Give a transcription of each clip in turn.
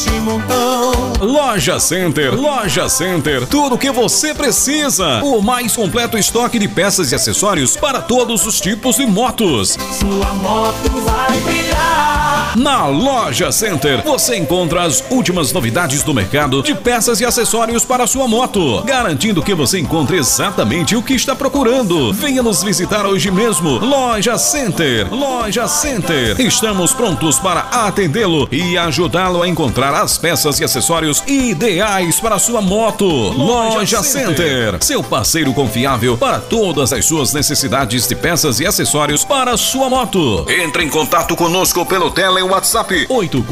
Loja Center, tudo o que você precisa. O mais completo estoque de peças e acessórios para todos os tipos de motos. Sua moto vai brilhar. Na Loja Center, você encontra as últimas novidades do mercado de peças e acessórios para a sua moto, garantindo que você encontre exatamente o que está procurando. Venha nos visitar hoje mesmo. Loja Center, estamos prontos para atendê-lo e ajudá-lo a encontrar as peças e acessórios ideais para a sua moto. Loja Center, seu parceiro confiável para todas as suas necessidades de peças e acessórios para a sua moto. Entre em contato conosco pelo tele WhatsApp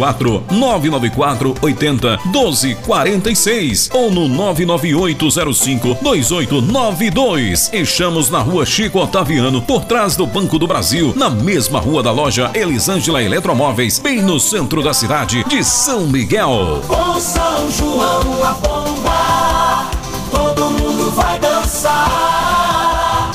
84994801246 ou no 998052892. Estamos na Rua Chico Otaviano, por trás do Banco do Brasil, na mesma rua da loja Elisângela Eletromóveis, bem no centro da cidade de São Miguel. Com São João a bomba, todo mundo vai dançar.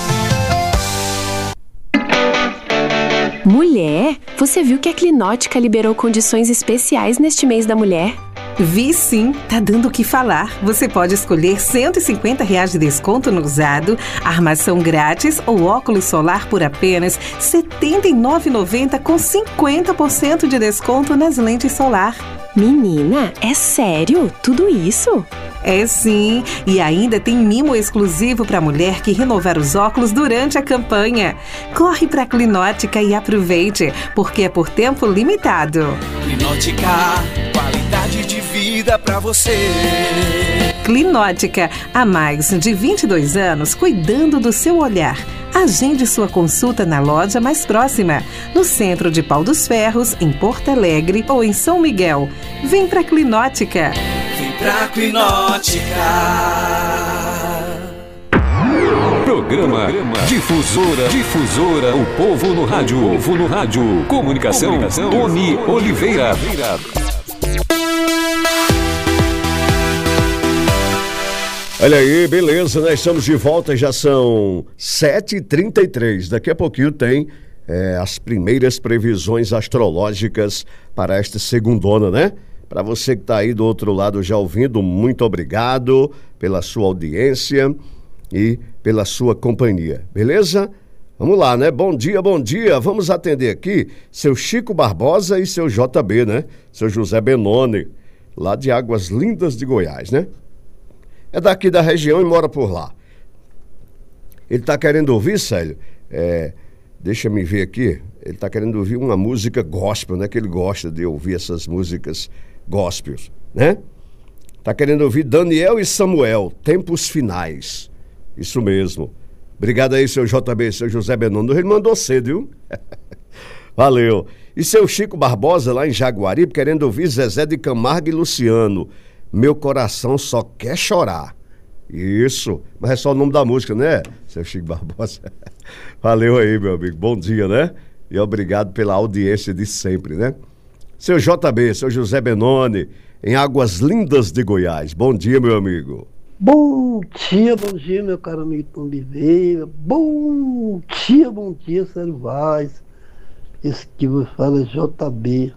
Mulher, você viu que a Clinótica liberou condições especiais neste mês da mulher? Vi sim, tá dando o que falar. Você pode escolher R$150 de desconto no usado, armação grátis ou óculos solar por apenas R$ 79,90 com 50% de desconto nas lentes solar. Menina, é sério? Tudo isso? É sim, e ainda tem mimo exclusivo para mulher que renovar os óculos durante a campanha. Corre para Clinótica e aproveite, porque é por tempo limitado. Clinótica, qualidade de vida para você. Clinótica, há mais de 22 anos cuidando do seu olhar. Agende sua consulta na loja mais próxima, no centro de Pau dos Ferros, em Porto Alegre ou em São Miguel. Vem pra Clinótica. Vem pra Clinótica. Programa Difusora, o povo no rádio. Comunicação, Tony Oliveira. Olha aí, beleza, nós estamos de volta, já são 7h33. Daqui a pouquinho tem as primeiras previsões astrológicas para esta segundona, né? Para você que está aí do outro lado já ouvindo, muito obrigado pela sua audiência e pela sua companhia, beleza? Vamos lá, né? Bom dia. Vamos atender aqui seu Chico Barbosa e seu JB, né? Seu José Benoni, lá de Águas Lindas de Goiás, né? É daqui da região e mora por lá. Ele tá querendo ouvir, Célio? Deixa me ver aqui. Ele tá querendo ouvir uma música gospel, né? Que ele gosta de ouvir essas músicas gospels, né? Tá querendo ouvir Daniel e Samuel, Tempos Finais. Isso mesmo. Obrigado aí, seu JB, seu José Benoni. Ele mandou cedo, viu? Valeu. E seu Chico Barbosa, lá em Jaguaribe, querendo ouvir Zezé de Camargo e Luciano. Meu coração só quer chorar. Isso, mas é só o nome da música, né, seu Chico Barbosa? Valeu aí, meu amigo, bom dia, né? E obrigado pela audiência de sempre, né? Seu JB, seu José Benoni, em Águas Lindas de Goiás. Bom dia, meu amigo. Bom dia, meu caro amigo Tom Oliveira. Bom dia, Sérgio Vaz. Esse que vos fala é JB.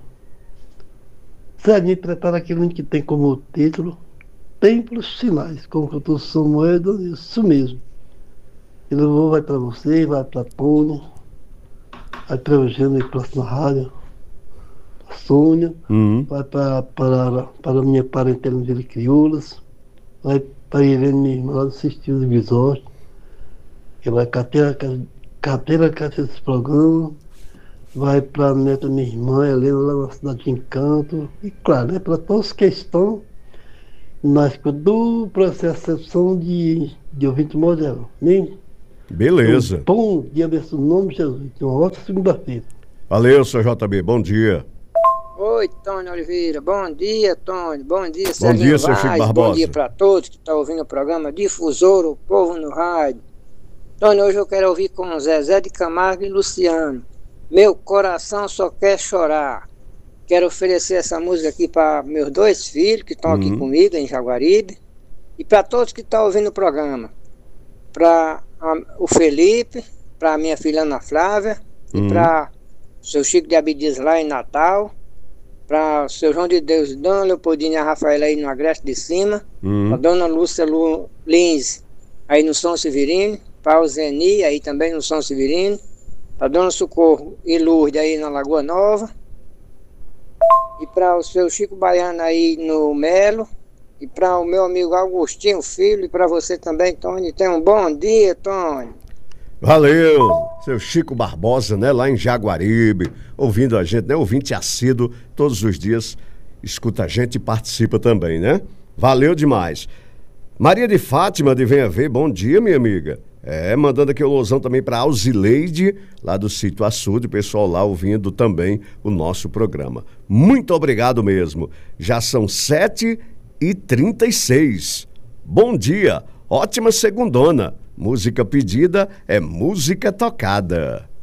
Sérgio, prepara aquele que tem como título Templos Finais, com o cantor Samuel, isso mesmo. Ele vai para você, vai para a Tônia, vai para o Eugênio e próxima rádio, a Sônia, vai para a minha parentela de Crioulas, vai para a Irene, minha irmã, assistir os episódios, que vai carteira esse programa. Vai para a neta minha irmã, Helena, lá na cidade de Encanto. E claro, né, para todos que estão na escuta do processo de ouvinte moderno. Né? Beleza. Bom dia, abençoe o nome de Jesus. Uma ótima segunda-feira. Valeu, seu JB, bom dia. Oi, Tony Oliveira. Bom dia, Tony. Bom dia, Bom dia, seu Chico Barbosa. Bom dia para todos que estão ouvindo o programa Difusora, o povo no rádio. Tony, hoje eu quero ouvir com Zezé de Camargo e Luciano. Meu coração só quer chorar. Quero oferecer essa música aqui para meus dois filhos que estão aqui comigo em Jaguaribe e para todos que estão ouvindo o programa. Para o Felipe, para a minha filha Ana Flávia e para o seu Chico de Abdias lá em Natal Para o seu João de Deus, Dona Leopoldina e a Rafaela aí no Agreste de Cima, a Dona Lúcia Lins aí no São Severino, para o Zeni aí também no São Severino, para Dona Socorro e Lourdes aí na Lagoa Nova, e para o seu Chico Baiano aí no Melo, e para o meu amigo Agostinho Filho, e para você também, Tony. Tenha um bom dia, Tony. Valeu, seu Chico Barbosa, né, lá em Jaguaribe, ouvindo a gente, né, ouvinte assíduo, todos os dias, escuta a gente e participa também, né? Valeu demais. Maria de Fátima de Venha Ver, bom dia, minha amiga. Mandando aqui o lousão também para Alzileide, lá do Sítio Açude, o pessoal lá ouvindo também o nosso programa. Muito obrigado mesmo. Já são 7h36. Bom dia, ótima segundona. Música pedida é música tocada.